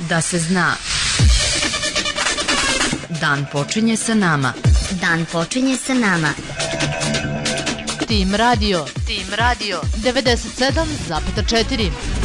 Da se zna. Dan počinje sa nama. Dan počinje sa nama. Tim Radio 97,4.